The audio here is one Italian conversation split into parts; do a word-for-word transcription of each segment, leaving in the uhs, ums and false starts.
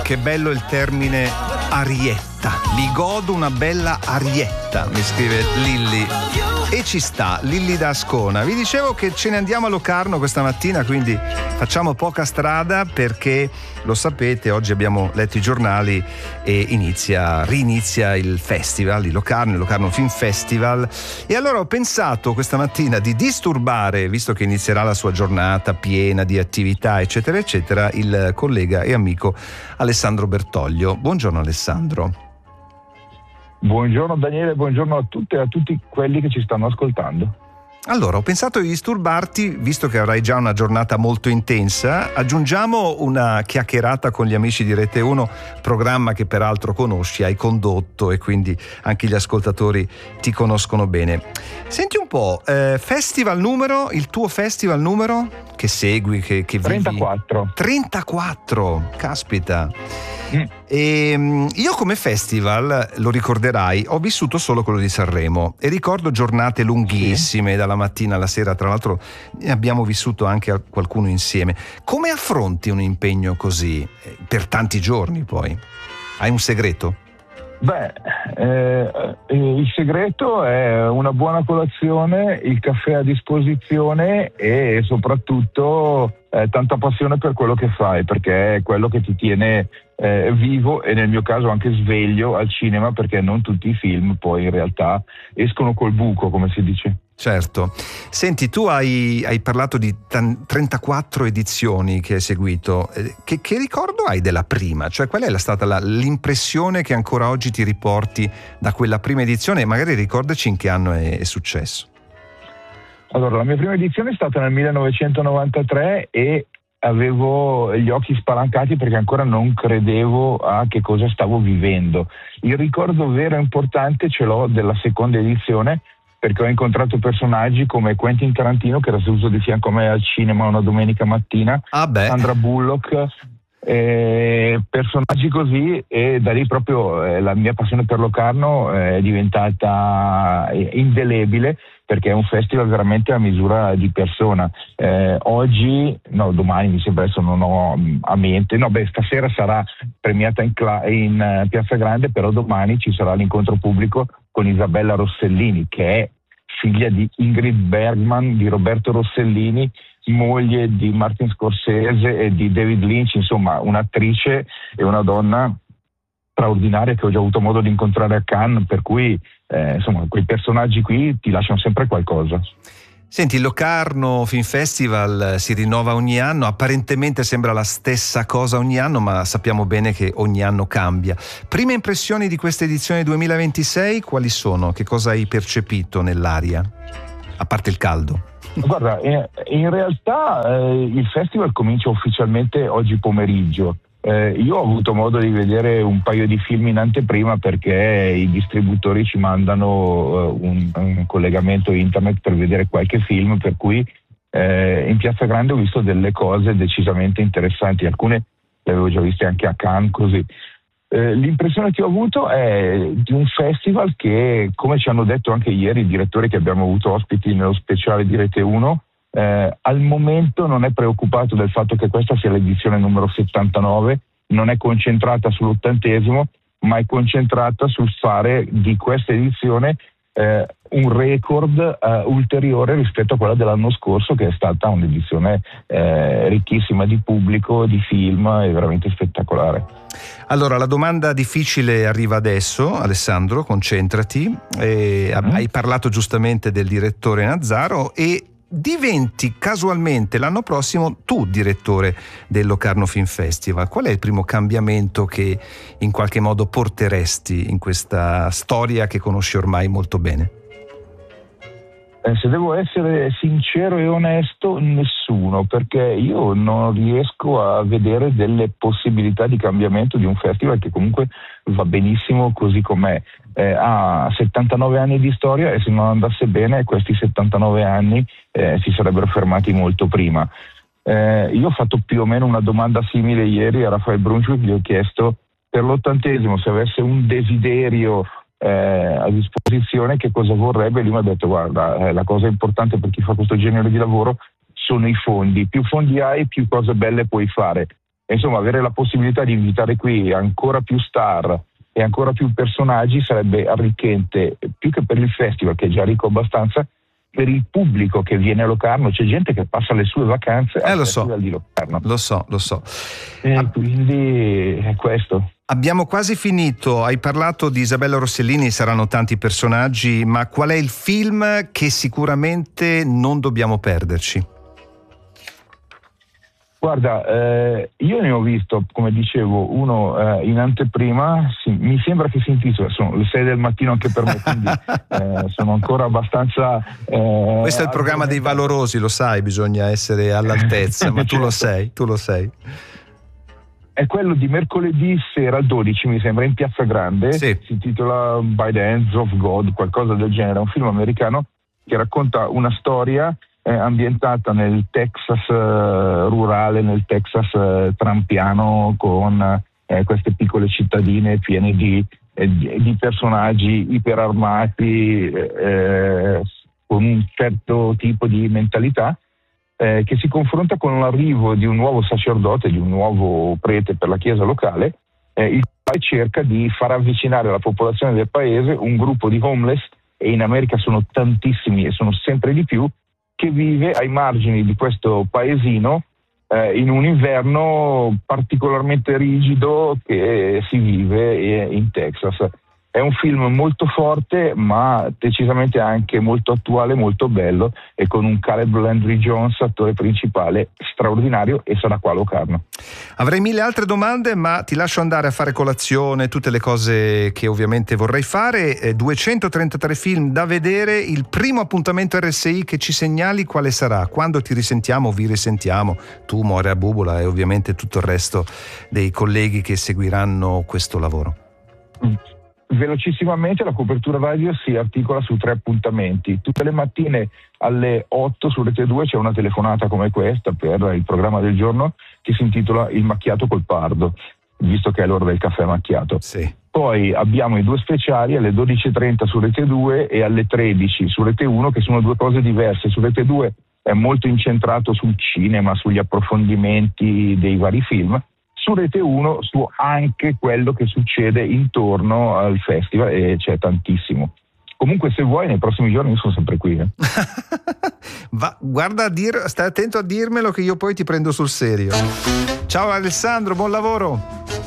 Che bello il termine arietta. Mi godo una bella arietta, mi scrive Lilli. E ci sta, Lilli da Ascona. Vi dicevo che ce ne andiamo a Locarno questa mattina, quindi facciamo poca strada perché, lo sapete, oggi abbiamo letto i giornali e inizia, rinizia il festival di Locarno, il Locarno Film Festival. E allora ho pensato questa mattina di disturbare, visto che inizierà la sua giornata piena di attività, eccetera, eccetera, il collega e amico Alessandro Bertoglio. Buongiorno Alessandro. Buongiorno Daniele, buongiorno a tutte e a tutti quelli che ci stanno ascoltando. Allora, ho pensato di disturbarti, visto che avrai già una giornata molto intensa, aggiungiamo una chiacchierata con gli amici di Rete uno, programma che peraltro conosci, hai condotto e quindi anche gli ascoltatori ti conoscono bene. Senti un po', eh, festival numero, il tuo festival numero che segui, che, che vivi? trentaquattro. trentaquattro, caspita. Mm. E io come festival, lo ricorderai, ho vissuto solo quello di Sanremo e ricordo giornate lunghissime, sì, dalla mattina alla sera. Tra l'altro ne abbiamo vissuto anche qualcuno insieme. Come affronti un impegno così per tanti giorni? Poi hai un segreto? Beh, eh, il segreto è una buona colazione, il caffè a disposizione e soprattutto eh, tanta passione per quello che fai, perché è quello che ti tiene eh, vivo e nel mio caso anche sveglio al cinema, perché non tutti i film poi in realtà escono col buco, come si dice. Certo. Senti, tu hai, hai parlato di t- trentaquattro edizioni che hai seguito. Che, che ricordo hai della prima? Cioè, qual è la stata la, l'impressione che ancora oggi ti riporti da quella prima edizione? E magari ricordaci in che anno è, è successo. Allora, la mia prima edizione è stata nel millenovecentonovantatré e avevo gli occhi spalancati perché ancora non credevo a che cosa stavo vivendo. Il ricordo vero e importante ce l'ho della seconda edizione, perché ho incontrato personaggi come Quentin Tarantino, che era seduto di fianco a me al cinema una domenica mattina, ah beh. Sandra Bullock, eh, personaggi così, e da lì proprio eh, la mia passione per Locarno eh, è diventata indelebile, perché è un festival veramente a misura di persona. Eh, oggi, no, domani mi sembra, adesso non ho a mente, no, beh, stasera sarà premiata in, cla- in uh, Piazza Grande, però domani ci sarà l'incontro pubblico con Isabella Rossellini, che è figlia di Ingrid Bergman, di Roberto Rossellini, moglie di Martin Scorsese e di David Lynch, insomma un'attrice e una donna straordinaria che ho già avuto modo di incontrare a Cannes, per cui eh, insomma quei personaggi qui ti lasciano sempre qualcosa. Senti, il Locarno Film Festival si rinnova ogni anno, apparentemente sembra la stessa cosa ogni anno, ma sappiamo bene che ogni anno cambia. Prime impressioni di questa edizione duemilaventisei quali sono? Che cosa hai percepito nell'aria? A parte il caldo. Guarda, in realtà eh, il festival comincia ufficialmente oggi pomeriggio. Eh, io ho avuto modo di vedere un paio di film in anteprima perché i distributori ci mandano uh, un, un collegamento internet per vedere qualche film, per cui eh, in Piazza Grande ho visto delle cose decisamente interessanti, alcune le avevo già viste anche a Cannes, così. Eh, l'impressione che ho avuto è di un festival che, come ci hanno detto anche ieri i direttori che abbiamo avuto ospiti nello speciale di Rete uno, Eh, al momento non è preoccupato del fatto che questa sia l'edizione numero settantanove, non è concentrata sull'ottantesimo, ma è concentrata sul fare di questa edizione eh, un record eh, ulteriore rispetto a quella dell'anno scorso, che è stata un'edizione eh, ricchissima di pubblico, di film, e veramente spettacolare. Allora, la domanda difficile arriva adesso, Alessandro, concentrati. Eh, mm. Hai parlato giustamente del direttore Nazzaro e diventi casualmente l'anno prossimo tu direttore del Locarno Film Festival. Qual è il primo cambiamento che in qualche modo porteresti in questa storia che conosci ormai molto bene? Eh, se devo essere sincero e onesto, nessuno, perché io non riesco a vedere delle possibilità di cambiamento di un festival che comunque va benissimo così com'è. Eh, ha settantanove anni di storia e se non andasse bene questi settantanove anni eh, si sarebbero fermati molto prima. Eh, io ho fatto più o meno una domanda simile ieri a Raffaele Brunswick, gli ho chiesto per l'ottantesimo se avesse un desiderio eh, a disposizione che cosa vorrebbe. Lui mi ha detto: guarda, eh, la cosa importante per chi fa questo genere di lavoro sono i fondi, più fondi hai più cose belle puoi fare. E insomma, avere la possibilità di invitare qui ancora più star e ancora più personaggi sarebbe arricchente, più che per il festival, che è già ricco abbastanza, per il pubblico che viene a Locarno. C'è gente che passa le sue vacanze eh, al lo festival so. di Locarno. Lo so, lo so. E ah. quindi è questo. Abbiamo quasi finito, hai parlato di Isabella Rossellini, saranno tanti personaggi, ma qual è il film che sicuramente non dobbiamo perderci? Guarda, eh, io ne ho visto, come dicevo, uno eh, in anteprima, sì, mi sembra che si intitola, sono le sei del mattino anche per me, quindi eh, sono ancora abbastanza... Eh, Questo è il programma dei valorosi, lo sai, bisogna essere all'altezza, ma tu certo. lo sei, tu lo sei. È quello di mercoledì sera dodici, mi sembra, in Piazza Grande, sì. Si intitola By the Hands of God, qualcosa del genere, è un film americano che racconta una storia eh, ambientata nel Texas eh, rurale, nel Texas eh, trampiano, con eh, queste piccole cittadine piene di, eh, di, di personaggi iperarmati, eh, con un certo tipo di mentalità, eh, che si confronta con l'arrivo di un nuovo sacerdote, di un nuovo prete per la chiesa locale, eh, il quale cerca di far avvicinare alla popolazione del paese un gruppo di homeless, e in America sono tantissimi e sono sempre di più, che vive ai margini di questo paesino eh, in un inverno particolarmente rigido che si vive in Texas. È un film molto forte, ma decisamente anche molto attuale, molto bello, e con un Caleb Landry Jones, attore principale, straordinario, e sarà qua a Locarno. Avrei mille altre domande, ma ti lascio andare a fare colazione, tutte le cose che ovviamente vorrei fare. Eh, duecentotrentatré film da vedere, il primo appuntamento R S I che ci segnali quale sarà? Quando ti risentiamo, vi risentiamo, tu, Morea Bubola e ovviamente tutto il resto dei colleghi che seguiranno questo lavoro? Mm. Velocissimamente la copertura radio si articola su tre appuntamenti. Tutte le mattine alle otto su Rete due c'è una telefonata come questa per il programma del giorno che si intitola Il macchiato col pardo, visto che è l'ora del caffè macchiato. Sì. Poi abbiamo i due speciali alle dodici e trenta su Rete due e alle tredici su Rete uno, che sono due cose diverse. Su Rete due è molto incentrato sul cinema, sugli approfondimenti dei vari film. Su Rete uno su anche quello che succede intorno al festival, e c'è tantissimo. Comunque, se vuoi, nei prossimi giorni io sono sempre qui. Eh. Va, guarda, a dir, stai attento a dirmelo che io poi ti prendo sul serio. Ciao Alessandro, buon lavoro.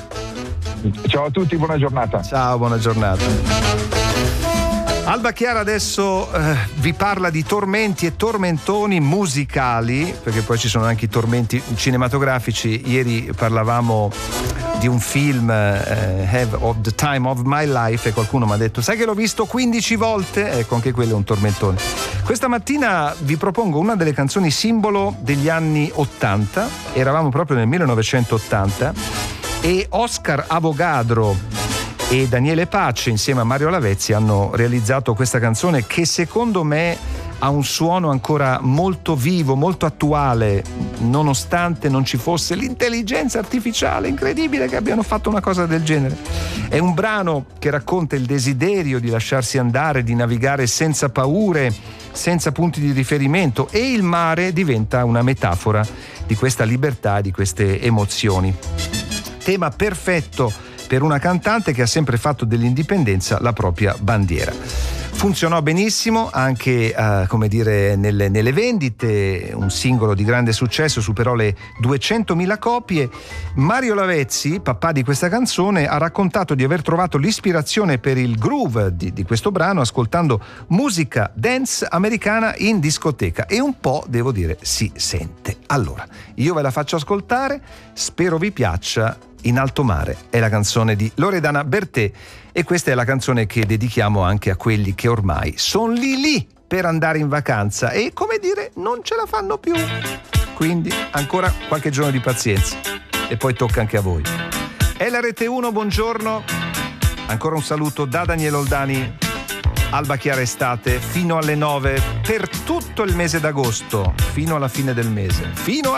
Ciao a tutti, buona giornata. Ciao, buona giornata. Alba Chiara adesso eh, vi parla di tormenti e tormentoni musicali, perché poi ci sono anche i tormenti cinematografici. Ieri parlavamo di un film, eh, Have of the Time of My Life, e qualcuno mi ha detto: sai che l'ho visto quindici volte? Ecco, anche quello è un tormentone. Questa mattina vi propongo una delle canzoni simbolo degli anni ottanta, eravamo proprio nel millenovecentottanta, e Oscar Avogadro e Daniele Pace insieme a Mario Lavezzi hanno realizzato questa canzone che secondo me ha un suono ancora molto vivo, molto attuale, nonostante non ci fosse l'intelligenza artificiale. Incredibile che abbiano fatto una cosa del genere. È un brano che racconta il desiderio di lasciarsi andare, di navigare senza paure, senza punti di riferimento, e il mare diventa una metafora di questa libertà, di queste emozioni. Tema perfetto per una cantante che ha sempre fatto dell'indipendenza la propria bandiera. Funzionò benissimo anche eh, come dire nelle, nelle vendite, un singolo di grande successo, superò le duecentomila copie. Mario Lavezzi, papà di questa canzone, ha raccontato di aver trovato l'ispirazione per il groove di, di questo brano ascoltando musica dance americana in discoteca, e un po', devo dire, si sente. Allora, io ve la faccio ascoltare, spero vi piaccia. In alto mare è la canzone di Loredana Bertè, e questa è la canzone che dedichiamo anche a quelli che ormai sono lì lì per andare in vacanza e, come dire, non ce la fanno più. Quindi ancora qualche giorno di pazienza e poi tocca anche a voi. È la Rete uno, buongiorno. Ancora un saluto da Daniele Oldani. Alba Chiara estate fino alle nove per tutto il mese d'agosto, fino alla fine del mese, fino